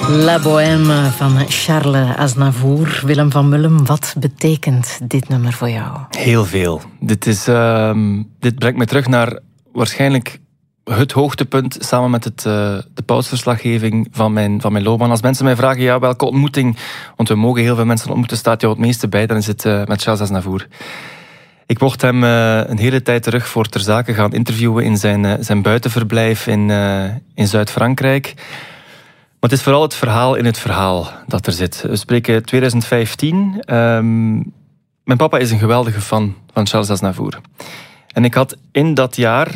La Bohème van Charles Aznavour. Willem van Mullen, wat betekent dit nummer voor jou? Heel veel. Dit brengt me terug naar waarschijnlijk het hoogtepunt samen met de pausverslaggeving van mijn loopbaan. Als mensen mij vragen, ja, welke ontmoeting, want we mogen heel veel mensen ontmoeten, staat jou het meeste bij, dan is het met Charles Aznavour. Ik mocht hem een hele tijd terug voor Ter Zake gaan interviewen in zijn buitenverblijf in Zuid-Frankrijk. Maar het is vooral het verhaal in het verhaal dat er zit. We spreken 2015. Mijn papa is een geweldige fan van Charles Aznavour. En ik had in dat jaar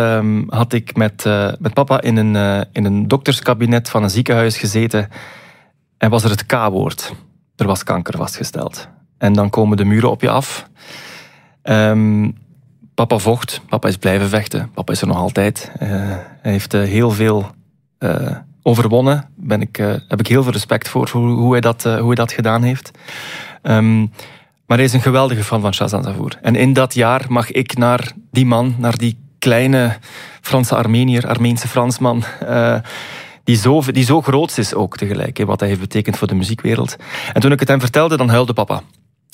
met papa in een dokterskabinet van een ziekenhuis gezeten. En was er het K-woord. Er was kanker vastgesteld. En dan komen de muren op je af. Papa vocht. Papa is blijven vechten. Papa is er nog altijd. Hij heeft heel veel overwonnen. Heb ik heel veel respect voor hoe hij dat gedaan heeft. Maar hij is een geweldige fan van Charles Aznavour. En in dat jaar mag ik naar die man, naar die kleine Franse Armenier, Armeense Fransman, die zo groot is ook tegelijk, wat hij heeft betekend voor de muziekwereld. En toen ik het hem vertelde, dan huilde papa.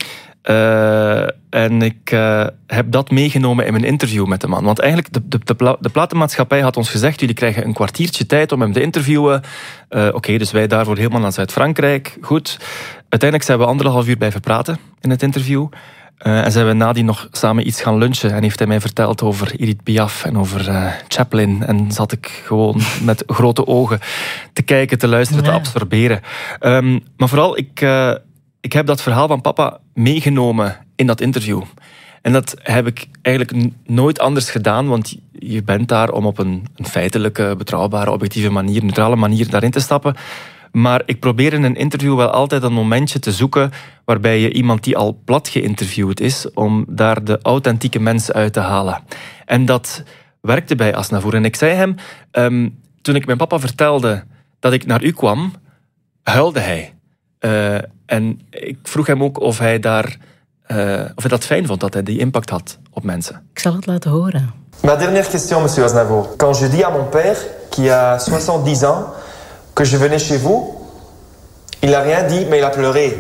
En ik heb dat meegenomen in mijn interview met de man. Want eigenlijk, de platenmaatschappij had ons gezegd, jullie krijgen een kwartiertje tijd om hem te interviewen. Oké, dus wij daarvoor helemaal naar Zuid-Frankrijk. Goed. Uiteindelijk zijn we 1,5 uur blijven praten in het interview. En zijn we nadien nog samen iets gaan lunchen. En heeft hij mij verteld over Edith Piaf en over Chaplin. En zat ik gewoon met grote ogen te kijken, te luisteren, te absorberen. Maar vooral, ik heb dat verhaal van papa meegenomen in dat interview. En dat heb ik eigenlijk nooit anders gedaan, want je bent daar om op een feitelijke, betrouwbare, objectieve manier, neutrale manier daarin te stappen. Maar ik probeer in een interview wel altijd een momentje te zoeken waarbij je iemand die al plat geïnterviewd is, om daar de authentieke mens uit te halen. En dat werkte bij Aznavour. En ik zei hem, toen ik mijn papa vertelde dat ik naar u kwam, huilde hij. En ik vroeg hem ook of hij dat fijn vond, dat hij die impact had op mensen. Ik zal het laten horen. Ma dernière question, monsieur Aznavour. Quand je dis à mon père, qui a 70 ans, que je venais chez vous, il n'a rien dit, mais il a pleuré.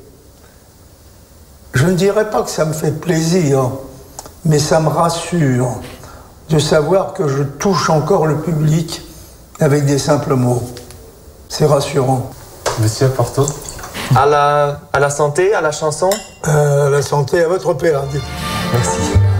Je ne dirais pas que ça me fait plaisir, mais ça me rassure de savoir que je touche encore le public avec des simples mots. C'est rassurant. Monsieur Porto. À la santé, à la chanson. À la santé, à votre père. Merci.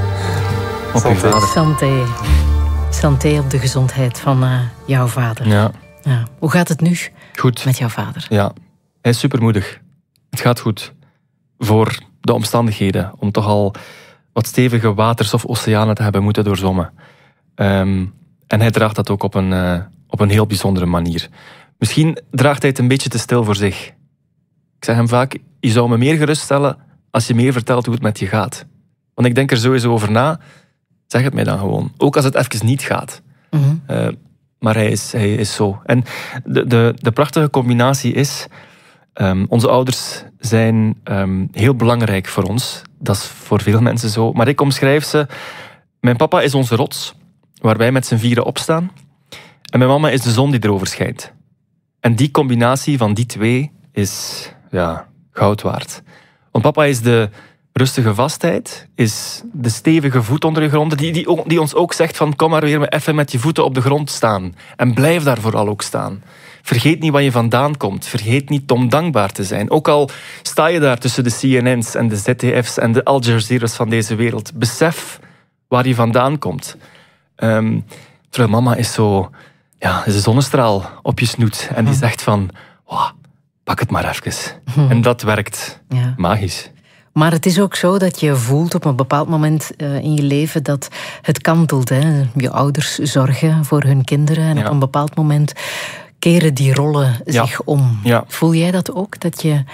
Santé. Santé op de gezondheid van jouw vader. Ja. Hoe gaat het nu goed met jouw vader? Ja, hij is supermoedig. Het gaat goed. Voor de omstandigheden. Om toch al wat stevige waters of oceanen te hebben moeten doorzwommen. En hij draagt dat ook op een heel bijzondere manier. Misschien draagt hij het een beetje te stil voor zich. Ik zeg hem vaak, je zou me meer geruststellen als je meer vertelt hoe het met je gaat. Want ik denk er sowieso over na. Zeg het mij dan gewoon. Ook als het even niet gaat. Mm-hmm. Maar hij is zo. En de prachtige combinatie is, onze ouders zijn heel belangrijk voor ons. Dat is voor veel mensen zo. Maar ik omschrijf ze, mijn papa is onze rots, waar wij met z'n vieren opstaan. En mijn mama is de zon die erover schijnt. En die combinatie van die twee is goud waard. Want papa is de rustige vastheid, is de stevige voet onder je grond, die ons ook zegt van kom maar weer even met je voeten op de grond staan. En blijf daar vooral ook staan. Vergeet niet waar je vandaan komt. Vergeet niet om dankbaar te zijn. Ook al sta je daar tussen de CNN's en de ZDF's en de Al Jazeera's van deze wereld. Besef waar je vandaan komt. Terwijl mama is zo, is een zonnestraal op je snoet. En die zegt van, pak het maar even. En dat werkt magisch. Maar het is ook zo dat je voelt op een bepaald moment in je leven dat het kantelt. Hè? Je ouders zorgen voor hun kinderen en op een bepaald moment keren die rollen zich om. Ja. Voel jij dat ook? Dat je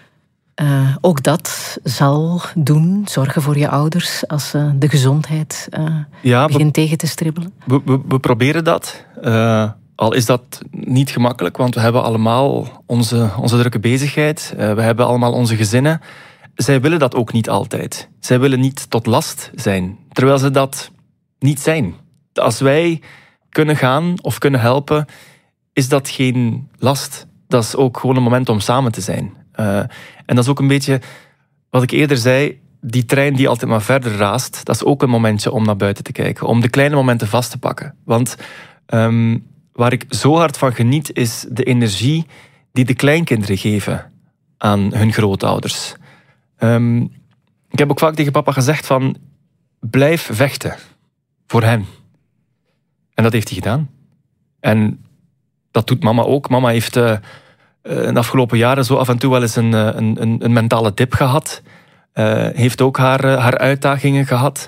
ook dat zal doen, zorgen voor je ouders als de gezondheid begint tegen te stribbelen? We proberen dat. Al is dat niet gemakkelijk, want we hebben allemaal onze drukke bezigheid. We hebben allemaal onze gezinnen. Zij willen dat ook niet altijd. Zij willen niet tot last zijn, terwijl ze dat niet zijn. Als wij kunnen gaan of kunnen helpen, is dat geen last. dat is ook gewoon een moment om samen te zijn. En dat is ook een beetje wat ik eerder zei, die trein die altijd maar verder raast, dat is ook een momentje om naar buiten te kijken. Om de kleine momenten vast te pakken. Want waar ik zo hard van geniet, is de energie die de kleinkinderen geven aan hun grootouders. Ik heb ook vaak tegen papa gezegd van, blijf vechten voor hen. En dat heeft hij gedaan. En dat doet mama ook. Mama heeft in de afgelopen jaren zo af en toe wel eens een mentale dip gehad. Heeft ook haar uitdagingen gehad.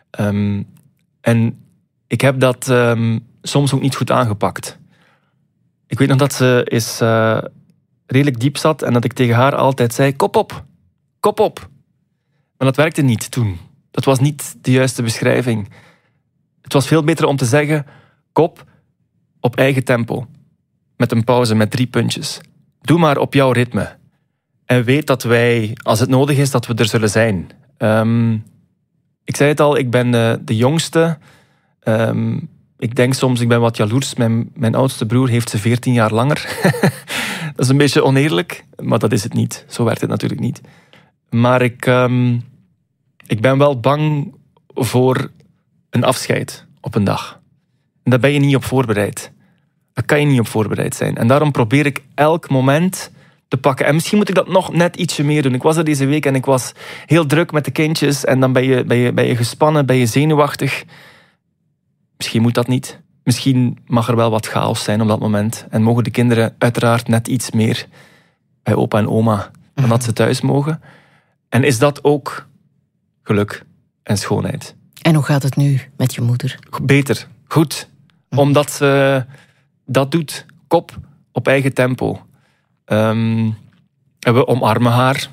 En ik heb dat soms ook niet goed aangepakt. Ik weet nog dat ze eens redelijk diep zat en dat ik tegen haar altijd zei, kop op, kop op. Maar dat werkte niet toen. Dat was niet de juiste beschrijving. Het was veel beter om te zeggen, kop op eigen tempo. Met een pauze, met 3 puntjes. Doe maar op jouw ritme. En weet dat wij, als het nodig is, dat we er zullen zijn. Ik zei het al, ik ben de jongste. Ik denk soms, ik ben wat jaloers. Mijn oudste broer heeft ze 14 jaar langer. Dat is een beetje oneerlijk, maar dat is het niet. Zo werkt het natuurlijk niet. Maar ik ben wel bang voor een afscheid op een dag. En daar ben je niet op voorbereid. Daar kan je niet op voorbereid zijn. En daarom probeer ik elk moment te pakken. En misschien moet ik dat nog net ietsje meer doen. Ik was er deze week en ik was heel druk met de kindjes. En dan ben je gespannen, ben je zenuwachtig. Misschien moet dat niet. Misschien mag er wel wat chaos zijn op dat moment. En mogen de kinderen uiteraard net iets meer bij opa en oma dan dat ze thuis mogen. En is dat ook geluk en schoonheid. En hoe gaat het nu met je moeder? Beter, goed. Omdat ze dat doet. Kop op eigen tempo. En we omarmen haar.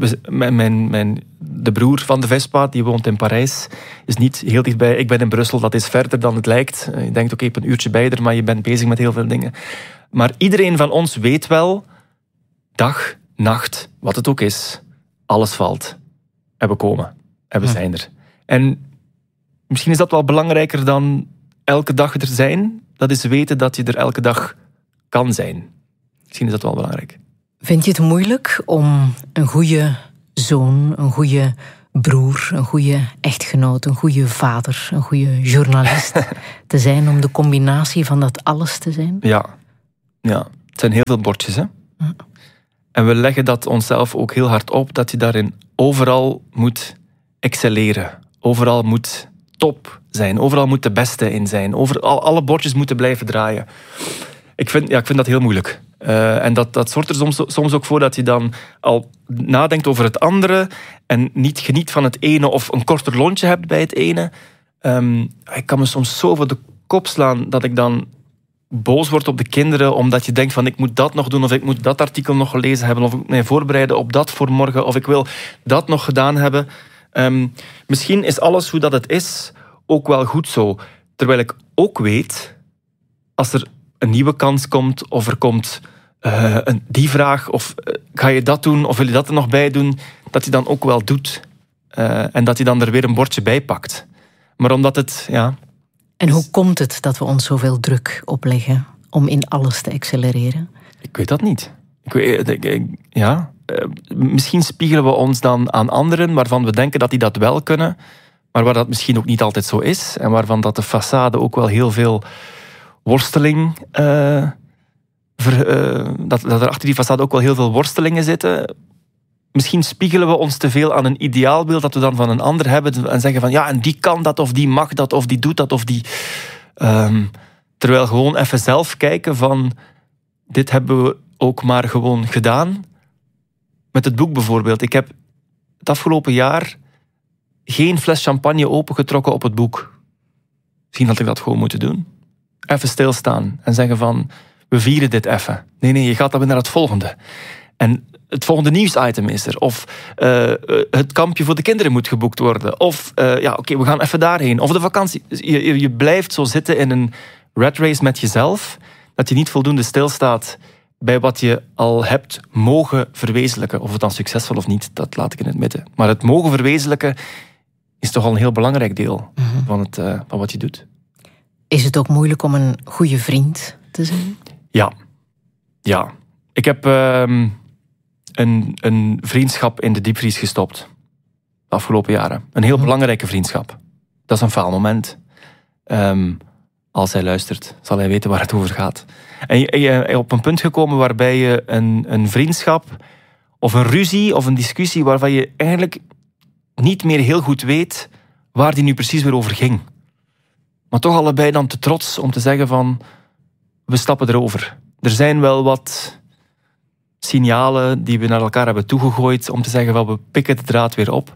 De broer van de Vespa, die woont in Parijs, is niet heel dichtbij. Ik ben in Brussel, dat is verder dan het lijkt. Je denkt, oké, ik heb een uurtje bij er, maar je bent bezig met heel veel dingen. Maar iedereen van ons weet wel, dag, nacht, wat het ook is, alles valt. En we komen. En we zijn er. En misschien is dat wel belangrijker dan elke dag er zijn. Dat is weten dat je er elke dag kan zijn. Misschien is dat wel belangrijk. Vind je het moeilijk om een goede zoon, een goede broer, een goede echtgenoot, een goede vader, een goede journalist te zijn, om de combinatie van dat alles te zijn? Ja. Het zijn heel veel bordjes, hè? Ja. En we leggen dat onszelf ook heel hard op, dat je daarin overal moet excelleren. Overal moet top zijn. Overal moet de beste in zijn. Alle bordjes moeten blijven draaien. Ik vind dat heel moeilijk. En dat zorgt er soms ook voor dat je dan al nadenkt over het andere en niet geniet van het ene of een korter lontje hebt bij het ene. Ik kan me soms zo voor de kop slaan dat ik dan boos word op de kinderen omdat je denkt van ik moet dat nog doen of ik moet dat artikel nog gelezen hebben of ik moet mij voorbereiden op dat voor morgen of ik wil dat nog gedaan hebben. Misschien is alles hoe dat het is ook wel goed zo. Terwijl ik ook weet, als er een nieuwe kans komt of er komt die vraag of ga je dat doen of wil je dat er nog bij doen, dat je dan ook wel doet. En dat je dan er weer een bordje bij pakt. Maar omdat het, ja... En hoe komt het dat we ons zoveel druk opleggen om in alles te accelereren? Ik weet dat niet. Misschien spiegelen we ons dan aan anderen waarvan we denken dat die dat wel kunnen, maar waar dat misschien ook niet altijd zo is. En waarvan dat de façade ook wel heel veel worsteling... dat er achter die façade ook wel heel veel worstelingen zitten. Misschien spiegelen we ons te veel aan een ideaalbeeld dat we dan van een ander hebben en zeggen van ja, en die kan dat, of die mag dat, of die doet dat, of die... terwijl gewoon even zelf kijken van dit hebben we ook maar gewoon gedaan. Met het boek bijvoorbeeld. Ik heb het afgelopen jaar geen fles champagne opengetrokken op het boek. Misschien had ik dat gewoon moeten doen. Even stilstaan en zeggen van we vieren dit even. Nee, je gaat dan weer naar het volgende. En het volgende nieuwsitem is er. Of het kampje voor de kinderen moet geboekt worden. Of we gaan even daarheen. Of de vakantie. Je blijft zo zitten in een rat race met jezelf, dat je niet voldoende stilstaat bij wat je al hebt mogen verwezenlijken. Of het dan succesvol of niet, dat laat ik in het midden. Maar het mogen verwezenlijken is toch al een heel belangrijk deel van wat je doet. Is het ook moeilijk om een goede vriend te zijn? Ja. Ik heb een vriendschap in de diepvries gestopt. De afgelopen jaren. Een heel belangrijke vriendschap. Dat is een faalmoment. Als hij luistert, zal hij weten waar het over gaat. En je op een punt gekomen waarbij je een vriendschap of een ruzie of een discussie waarvan je eigenlijk niet meer heel goed weet waar die nu precies weer over ging. Maar toch allebei dan te trots om te zeggen van we stappen erover. Er zijn wel wat signalen die we naar elkaar hebben toegegooid om te zeggen wel we pikken de draad weer op.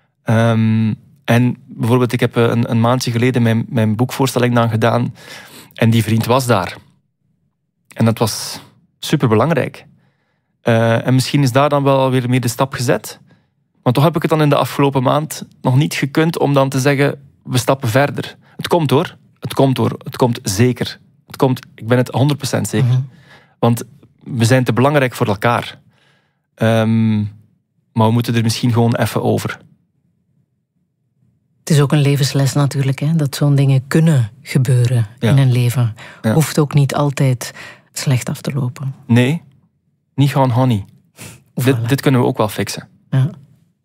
En bijvoorbeeld ik heb een maandje geleden mijn boekvoorstelling dan gedaan en die vriend was daar. En dat was superbelangrijk. En misschien is daar dan wel weer meer de stap gezet. Maar toch heb ik het dan in de afgelopen maand nog niet gekund om dan te zeggen we stappen verder. Het komt hoor. Het komt zeker. Ik ben het 100% zeker. Mm-hmm. Want we zijn te belangrijk voor elkaar. Maar we moeten er misschien gewoon even over. Het is ook een levensles natuurlijk, hè, dat zo'n dingen kunnen gebeuren in een leven. Ja. Hoeft ook niet altijd slecht af te lopen. Nee, niet gewoon honey. Dit kunnen we ook wel fixen. Ja.